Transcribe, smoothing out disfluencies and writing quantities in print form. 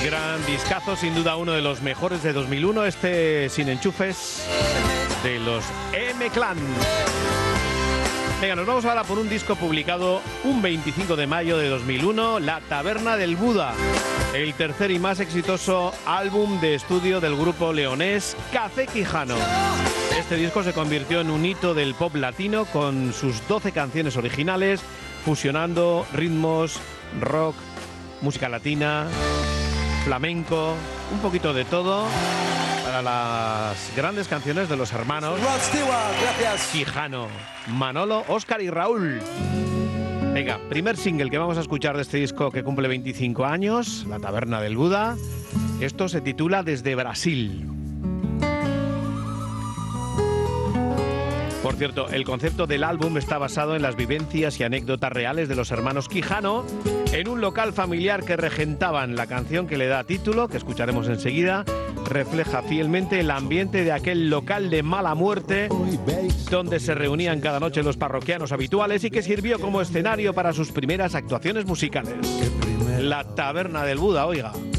Gran discazo, sin duda uno de los mejores de 2001, este Sin Enchufes de los M-Clan. Venga, nos vamos ahora por un disco publicado un 25 de mayo de 2001, La Taberna del Buda, el tercer y más exitoso álbum de estudio del grupo leonés Café Quijano. Este disco se convirtió en un hito del pop latino con sus 12 canciones originales, fusionando ritmos, rock, música latina, flamenco, un poquito de todo, para las grandes canciones de los hermanos Rod Stewart, gracias. Quijano, Manolo, Óscar y Raúl. Venga, primer single que vamos a escuchar de este disco que cumple 25 años, La Taberna del Buda. Esto se titula Desde Brasil. Por cierto, el concepto del álbum está basado en las vivencias y anécdotas reales de los hermanos Quijano en un local familiar que regentaban. La canción que le da título, que escucharemos enseguida, refleja fielmente el ambiente de aquel local de mala muerte donde se reunían cada noche los parroquianos habituales y que sirvió como escenario para sus primeras actuaciones musicales. La Taberna del Buda, oiga.